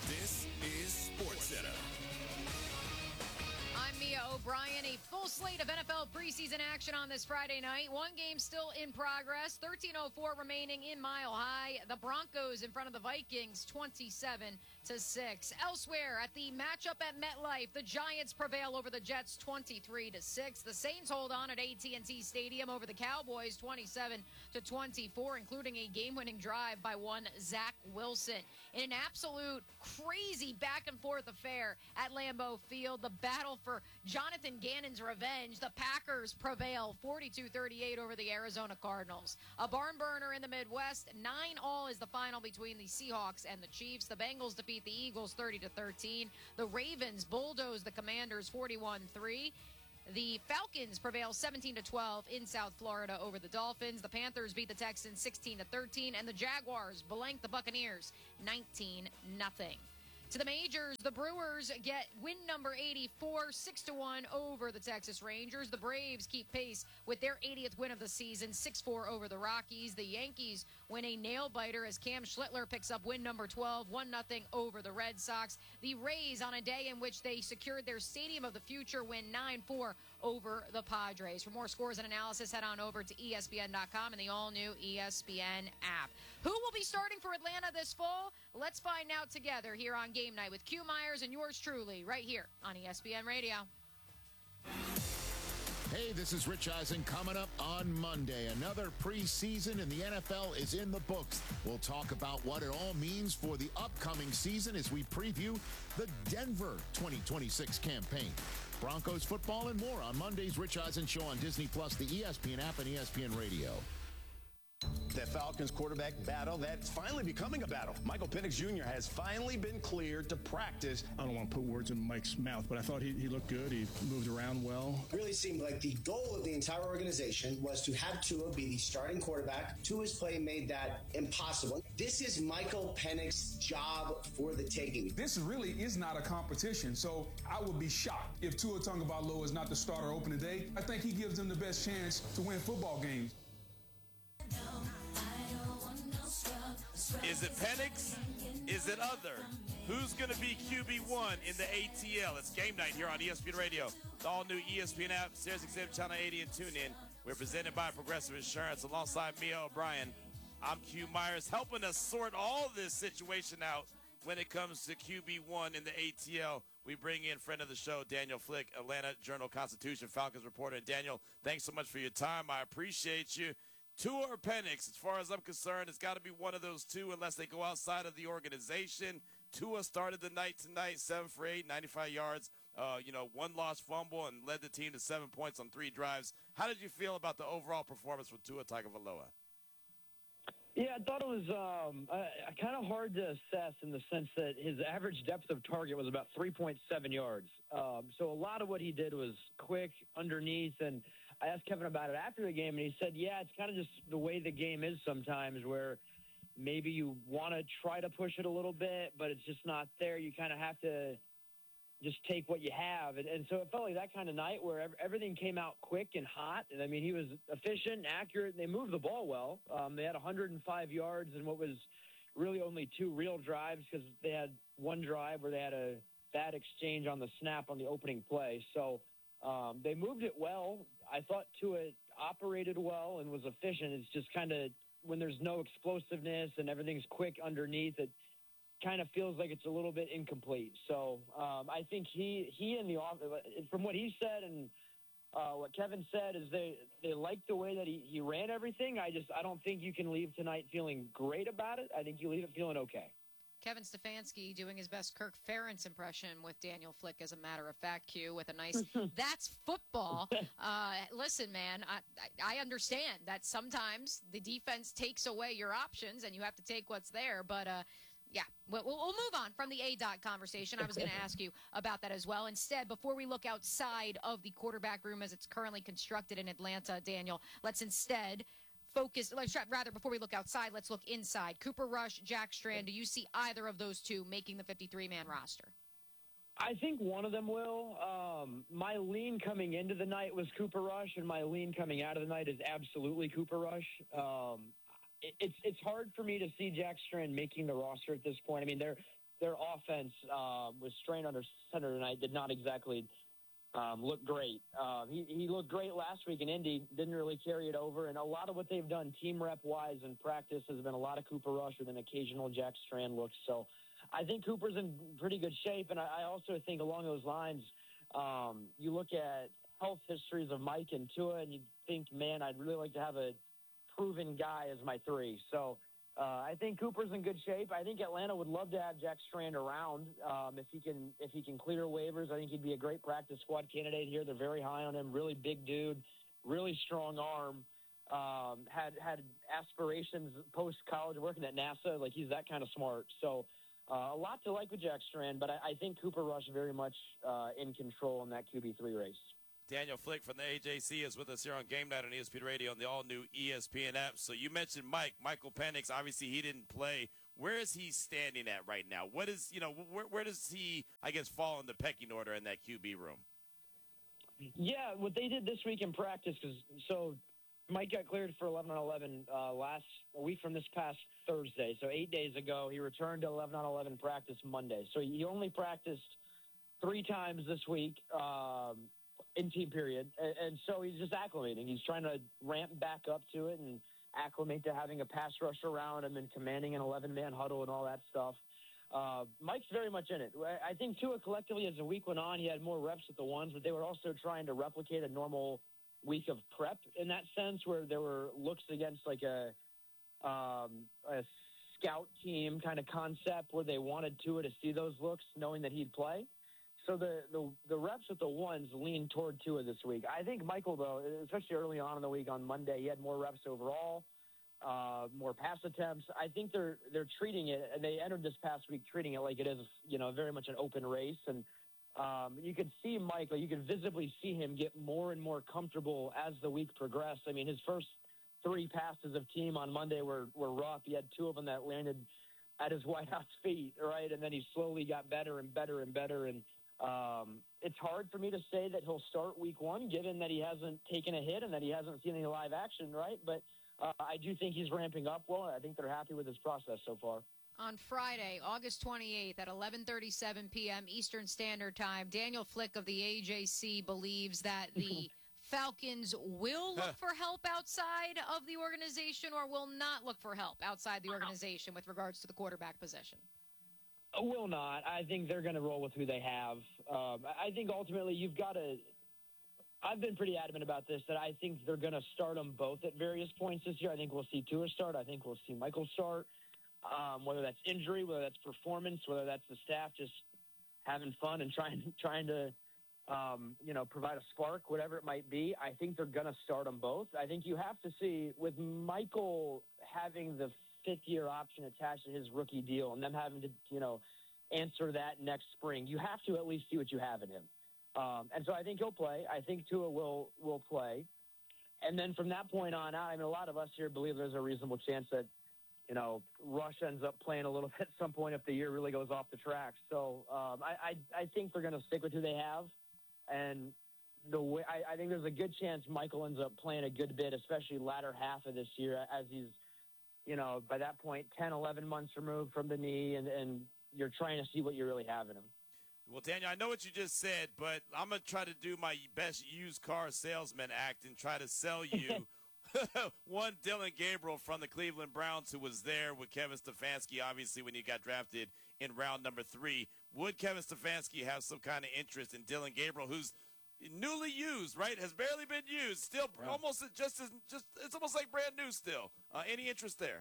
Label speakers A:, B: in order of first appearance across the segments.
A: This is SportsCenter.
B: I'm Mia O'Brien. A full slate of NFL preseason action on this Friday night. One game still in progress. 13:04 remaining in Mile High. The Broncos in front of the Vikings, 27-6. Elsewhere at the matchup at MetLife, the Giants prevail over the Jets, 23-6. The Saints hold on at AT&T Stadium over the Cowboys, 27-24, including a game-winning drive by one Zach Wilson. In an absolute crazy back-and-forth affair at Lambeau Field, the battle for Jonathan Gannon's revenge, the Packers prevail 42-38 over the Arizona Cardinals. A barn burner in the Midwest, 9-all is the final between the Seahawks and the Chiefs. The Bengals defeat the Eagles 30-13. The Ravens bulldoze the Commanders 41-3. The Falcons prevail 17-12 in South Florida over the Dolphins. The Panthers beat the Texans 16-13, and the Jaguars blank the Buccaneers 19-0. To the majors, the Brewers get win number 84, 6-1 over the Texas Rangers. The Braves keep pace with their 80th win of the season, 6-4 over the Rockies. The Yankees win a nail-biter as Cam Schlittler picks up win number 12, 1-0 over the Red Sox. The Rays, on a day in which they secured their Stadium of the Future, win 9-4 over the Padres. For more scores and analysis, head on over to ESPN.com and the all-new ESPN app. Who will be starting for Atlanta this fall? Let's find out together here on Game Night with Q Myers and yours truly right here on ESPN Radio.
C: Hey, this is Rich Eisen coming up on Monday. Another preseason in the NFL is in the books. We'll talk about what it all means for the upcoming season as we preview the Denver 2026 campaign. Broncos football and more on Monday's Rich Eisen Show on Disney+, the ESPN app, and ESPN Radio.
D: That Falcons quarterback battle, that's finally becoming a battle. Michael Penix Jr. has finally been cleared to practice.
E: I don't want to put words in Mike's mouth, but I thought he looked good. He moved around well.
F: It really seemed like the goal of the entire organization was to have Tua be the starting quarterback. Tua's play made that impossible. This is Michael Penix's job for the taking.
G: This really is not a competition, so I would be shocked if Tua Tagovailoa is not the starter opening day. I think he gives them the best chance to win football games.
H: Is it Penix? Is it other? Who's going to be QB1 in the ATL? It's Game Night here on ESPN Radio. The all-new ESPN app, Sirius XM Channel 80, and TuneIn. We're presented by Progressive Insurance. Alongside Mia O'Brien, I'm Q Myers, helping us sort all this situation out when it comes to QB1 in the ATL. We bring in friend of the show, Daniel Flick, Atlanta Journal-Constitution Falcons reporter. Daniel, thanks so much for your time. I appreciate you. Tua or Penix, as far as I'm concerned, it's got to be one of those two unless they go outside of the organization. Tua started the night tonight, 7 for 8, 95 yards, one lost fumble, and led the team to 7 points on 3 drives. How did you feel about the overall performance with Tua Tagovailoa?
I: Yeah, I thought it was kind of hard to assess in the sense that his average depth of target was about 3.7 yards. So a lot of what he did was quick, underneath, and I asked Kevin about it after the game, and he said, yeah, it's kind of just the way the game is sometimes where maybe you want to try to push it a little bit, but it's just not there. You kind of have to just take what you have. And so it felt like that kind of night where everything came out quick and hot. And, I mean, he was efficient and accurate, and they moved the ball well. They had 105 yards in what was really only 2 real drives because they had one drive where they had a bad exchange on the snap on the opening play. So they moved it well. I thought Tua operated well and was efficient. It's just kind of when there's no explosiveness and everything's quick underneath, it kind of feels like it's a little bit incomplete. So I think he and the from what he said and what Kevin said is they like the way that he ran everything. I don't think you can leave tonight feeling great about it. I think you leave it feeling okay.
B: Kevin Stefanski doing his best Kirk Ferentz impression with Daniel Flick, as a matter of fact, Q, with a nice, that's football. Listen, man, I understand that sometimes the defense takes away your options and you have to take what's there. But, yeah, we'll move on from the A-Dot conversation. I was going to ask you about that as well. Instead, before we look outside of the quarterback room as it's currently constructed in Atlanta, Daniel, let's instead before we look outside, let's look inside. Cooper Rush, Jack Strand, do you see either of those two making the 53-man roster?
I: I think one of them will. My lean coming into the night was Cooper Rush, and my lean coming out of the night is absolutely Cooper Rush. It's hard for me to see Jack Strand making the roster at this point. I mean, their offense was strained under center tonight did not exactly look great. He looked great last week in Indy, didn't really carry it over, and a lot of what they've done team rep-wise in practice has been a lot of Cooper Rush with an occasional Jack Strand looks. So I think Cooper's in pretty good shape, and I also think along those lines, you look at health histories of Mike and Tua, and you think, man, I'd really like to have a proven guy as my 3. So I think Cooper's in good shape. I think Atlanta would love to have Jack Strand around if he can clear waivers. I think he'd be a great practice squad candidate here. They're very high on him. Really big dude, really strong arm. Had aspirations post college working at NASA. Like, he's that kind of smart. So a lot to like with Jack Strand, but I think Cooper Rush very much in control in that QB3 race.
H: Daniel Flick from the AJC is with us here on Game Night on ESPN Radio and the all-new ESPN app. So you mentioned Michael Penix. Obviously, he didn't play. Where is he standing at right now? What is, where does he, I guess, fall in the pecking order in that QB room?
I: Yeah, what they did this week in practice is, so Mike got cleared for 11-on-11 a week from this past Thursday. So 8 days ago, he returned to 11-on-11 practice Monday. So he only practiced 3 times this week. In team period, and so he's just acclimating. He's trying to ramp back up to it and acclimate to having a pass rush around him and commanding an 11-man huddle and all that stuff. Mike's very much in it. I think Tua collectively, as the week went on, he had more reps with the ones, but they were also trying to replicate a normal week of prep in that sense, where there were looks against like a scout team kind of concept where they wanted Tua to see those looks, knowing that he'd play. So the reps with the ones lean toward Tua this week. I think Michael, though, especially early on in the week on Monday, he had more reps overall, more pass attempts. I think they're treating it, and they entered this past week treating it like it is, very much an open race. And you could see Michael, you could visibly see him get more and more comfortable as the week progressed. I mean, his first 3 passes of team on Monday were rough. He had 2 of them that landed at his White House feet, right? And then he slowly got better and better and better. And it's hard for me to say that he'll start week 1, given that he hasn't taken a hit and that he hasn't seen any live action, right? But I do think he's ramping up well. I think they're happy with his process so far.
B: On Friday, August 28th at 11:37 p.m. Eastern Standard Time, Daniel Flick of the AJC believes that the Falcons will look for help outside of the organization or will not look for help outside the organization with regards to the quarterback position.
I: Will not. I think they're going to roll with who they have. I think ultimately you've got to – I've been pretty adamant about this, that I think they're going to start them both at various points this year. I think we'll see Tua start. I think we'll see Michael start, whether that's injury, whether that's performance, whether that's the staff just having fun and trying to provide a spark, whatever it might be. I think they're going to start them both. I think you have to see, with Michael having the 5th-year option attached to his rookie deal and them having to, answer that next spring, you have to at least see what you have in him. And so I think he'll play. I think Tua will play. And then from that point on out, I mean, a lot of us here believe there's a reasonable chance that, Rush ends up playing a little bit at some point if the year really goes off the tracks. So I think they're going to stick with who they have. And I think there's a good chance Michael ends up playing a good bit, especially latter half of this year, as he's, by that point, 10, 11 months removed from the knee, and you're trying to see what you really have in him.
H: Well, Daniel, I know what you just said, but I'm going to try to do my best used car salesman act and try to sell you one Dylan Gabriel from the Cleveland Browns, who was there with Kevin Stefanski, obviously, when he got drafted in round number 3. Would Kevin Stefanski have some kind of interest in Dylan Gabriel, who's newly used, right? Has barely been used. Still, almost it's almost like brand new still. Any interest there?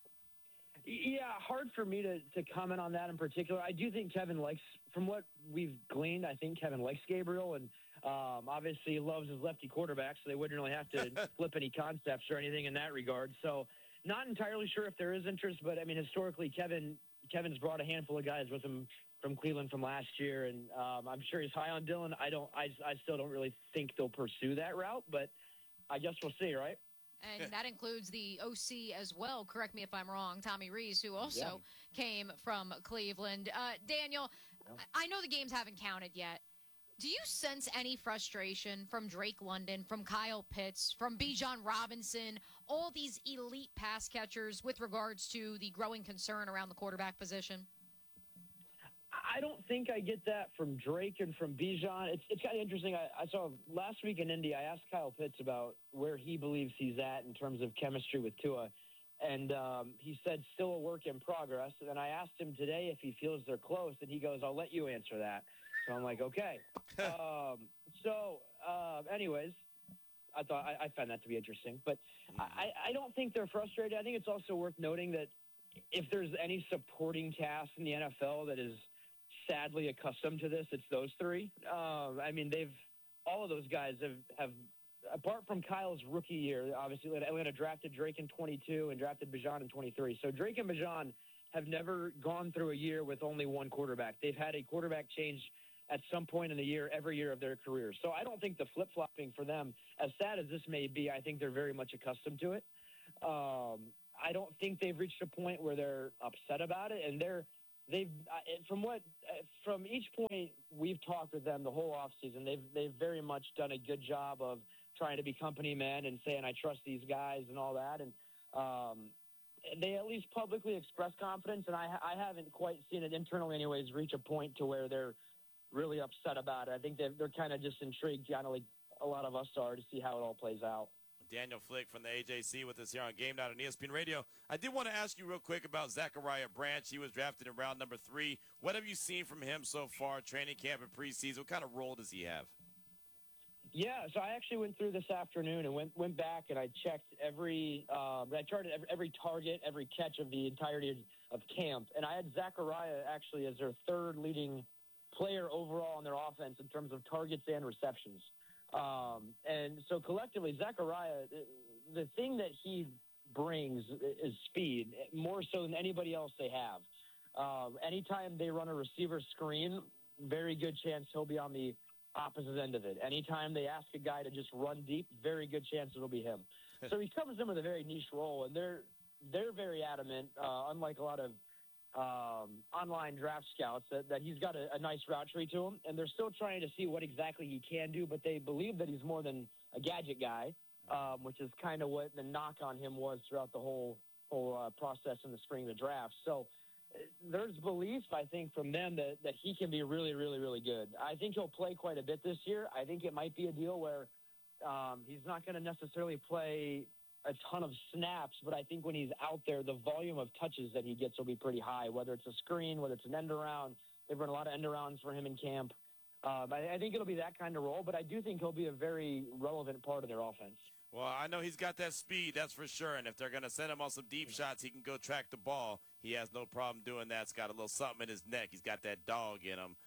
I: Yeah, hard for me to comment on that in particular. I do think Kevin likes, from what we've gleaned, I think Kevin likes Gabriel, and obviously he loves his lefty quarterback, so they wouldn't really have to flip any concepts or anything in that regard. So not entirely sure if there is interest, but I mean, historically, Kevin's brought a handful of guys with him from Cleveland from last year, and I'm sure he's high on Dylan. I still don't really think they'll pursue that route, but I guess we'll see, right?
B: And that includes the OC as well. Correct me if I'm wrong, Tommy Rees, who also came from Cleveland. Daniel, I know the games haven't counted yet. Do you sense any frustration from Drake London, from Kyle Pitts, from Bijan Robinson, all these elite pass catchers with regards to the growing concern around the quarterback position?
I: I don't think I get that from Drake and from Bijan. It's kind of interesting. I saw last week in Indy, I asked Kyle Pitts about where he believes he's at in terms of chemistry with Tua. And he said still a work in progress. And then I asked him today if he feels they're close, and he goes, I'll let you answer that. So I'm like, okay. Anyways, I found that to be interesting. But I don't think they're frustrated. I think it's also worth noting that if there's any supporting cast in the NFL that is sadly accustomed to this, it's those three. I mean, all of those guys have apart from Kyle's rookie year, obviously Atlanta drafted Drake in 22 and drafted Bijan in 23. So Drake and Bijan have never gone through a year with only one quarterback. They've had a quarterback change at some point in the year, every year of their career. So I don't think the flip-flopping for them, as sad as this may be, I think they're very much accustomed to it. I don't think they've reached a point where they're upset about it, and from each point we've talked with them the whole offseason, they've very much done a good job of trying to be company men and saying, I trust these guys and all that. And they at least publicly express confidence, and I haven't quite seen it internally anyways reach a point to where they're really upset about it. I think they're kind of just intrigued, kind of like a lot of us are, to see how it all plays out.
H: Daniel Flick from the AJC with us here on Game Night on ESPN Radio. I did want to ask you real quick about Zachariah Branch. He was drafted in round number 3. What have you seen from him so far, training camp and preseason? What kind of role does he have?
I: Yeah, so I actually went through this afternoon and went back and I checked every target, every catch of the entirety of camp. And I had Zachariah actually as their third leading player overall in their offense in terms of targets and receptions. And so collectively, Zachariah, the thing that he brings is speed, more so than anybody else they have. Anytime they run a receiver screen, very good chance he'll be on the opposite end of it. Anytime they ask a guy to just run deep, very good chance it'll be him. So he comes in with a very niche role, and they're very adamant, unlike a lot of online draft scouts, that he's got a nice route tree to him, and they're still trying to see what exactly he can do, but they believe that he's more than a gadget guy, which is kind of what the knock on him was throughout the whole process in the spring of the draft. So there's belief, I think, from them that he can be really, really, really good. I think he'll play quite a bit this year. I think it might be a deal where he's not going to necessarily play a ton of snaps, but I think when he's out there, the volume of touches that he gets will be pretty high, whether it's a screen, whether it's an end around. They've run a lot of end arounds for him in camp. I think it'll be that kind of role, but I do think he'll be a very relevant part of their offense.
H: Well, I know he's got that speed, that's for sure. And if they're going to send him on some deep shots, he can go track the ball. He has no problem doing that. He's got a little something in his neck. He's got that dog in him.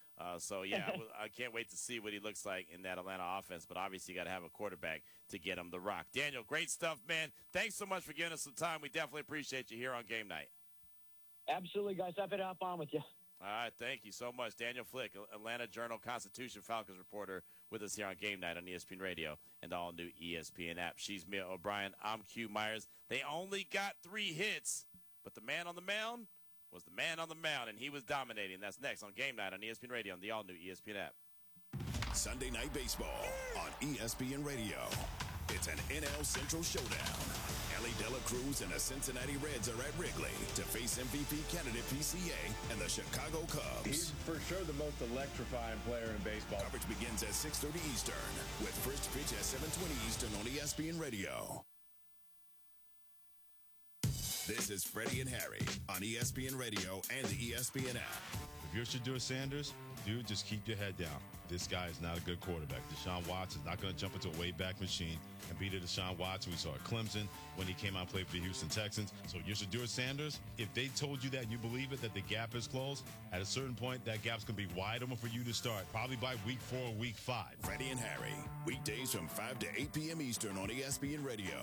H: I can't wait to see what he looks like in that Atlanta offense. But obviously, you got to have a quarterback to get him the rock. Daniel, great stuff, man. Thanks so much for giving us some time. We definitely appreciate you here on Game Night.
I: Absolutely, guys. Happy to hop on with you.
H: All right, thank you so much. Daniel Flick, Atlanta Journal-Constitution Falcons reporter, with us here on Game Night on ESPN Radio and the all-new ESPN app. She's Mia O'Brien. I'm Q Myers. They only got 3 hits, but the man on the mound was the man on the mound, and he was dominating. That's next on Game Night on ESPN Radio and the all-new ESPN app.
A: Sunday Night Baseball on ESPN Radio. It's an NL Central showdown. Ellie De La Cruz and the Cincinnati Reds are at Wrigley to face MVP candidate PCA and the Chicago Cubs.
J: He's for sure the most electrifying player in baseball.
A: Coverage begins at 6:30 Eastern with first pitch at 7:20 Eastern on ESPN Radio. This is Freddie and Harry on ESPN Radio and the ESPN app.
K: If you're Shedeur Sanders, dude, just keep your head down. This guy is not a good quarterback. Deshaun Watson is not going to jump into a way-back machine and beat a Deshaun Watson we saw at Clemson when he came out and played for the Houston Texans. So you're Shedeur Sanders. If they told you that and you believe it, that the gap is closed, at a certain point, that gap's going to be wide open for you to start, probably by week 4 or week 5.
A: Freddie and Harry, weekdays from 5 to 8 p.m. Eastern on ESPN Radio.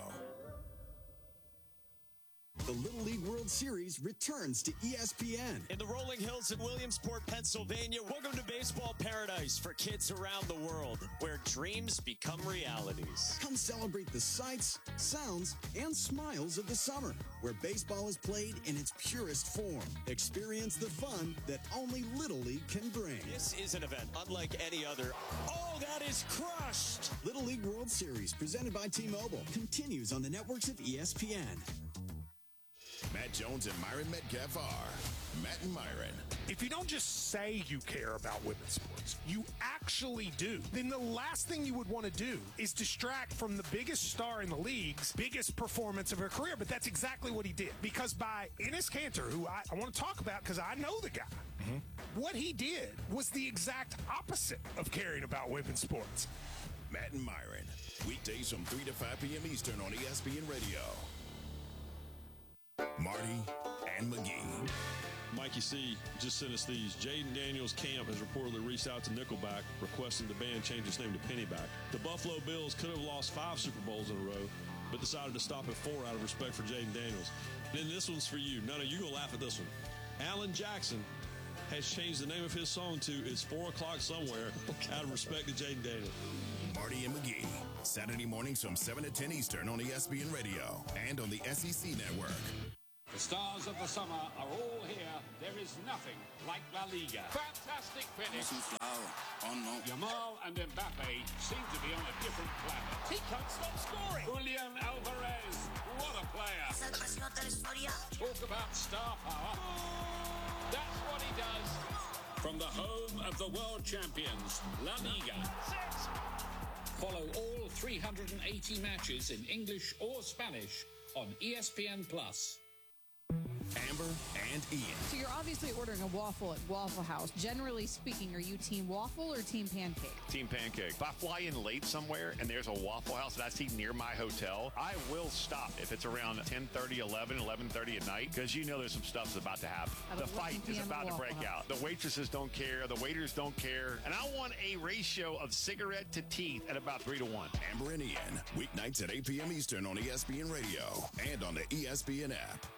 L: The Little League World Series returns to ESPN.
M: In the rolling hills in Williamsport, Pennsylvania, welcome to baseball paradise for kids around the world, where dreams become realities.
L: Come celebrate the sights, sounds, and smiles of the summer, where baseball is played in its purest form. Experience the fun that only Little League can bring.
M: This is an event unlike any other. Oh, that is crushed!
L: Little League World Series, presented by T-Mobile, continues on the networks of ESPN.
A: Matt Jones and Myron Metcalf are Matt and Myron.
N: If you don't just say you care about women's sports, you actually do, then the last thing you would want to do is distract from the biggest star in the league's biggest performance of her career. But that's exactly what he did. Because by Enes Kanter, who I want to talk about because I know the guy, what he did was the exact opposite of caring about women's sports.
A: Matt and Myron, weekdays from 3 to 5 p.m. Eastern on ESPN Radio. Marty and McGee.
O: Mikey C. just sent us these. Jaden Daniels' camp has reportedly reached out to Nickelback requesting the band change its name to Pennyback. The Buffalo Bills could have lost 5 Super Bowls in a row, but decided to stop at 4 out of respect for Jaden Daniels. And then this one's for you. None of you going to laugh at this one. Alan Jackson has changed the name of his song to It's 4 O'Clock Somewhere out of respect to Jaden Daniels.
A: Marty and McGee, Saturday mornings from 7 to 10 Eastern on ESPN Radio and on the SEC Network.
P: The stars of the summer are all here. There is nothing like La Liga. Fantastic finish. Yamal and Mbappe seem to be on a different planet. He can't stop scoring. Julian Alvarez, what a player. Talk about star power. That's what he does. From the home of the world champions, La Liga. Follow all 380 matches in English or Spanish on ESPN+.
A: Amber and Ian.
Q: So you're obviously ordering a waffle at Waffle House. Generally speaking, are you team waffle or team pancake?
R: Team pancake. If I fly in late somewhere and there's a Waffle House that I see near my hotel, I will stop if it's around 10:30, 11:30 at night, because you know there's some stuff that's about to happen. The fight is about to break out. The waitresses don't care. The waiters don't care. And I want a ratio of cigarette to teeth at about 3-to-1.
A: Amber and Ian, weeknights at 8 p.m. Eastern on ESPN Radio and on the ESPN app.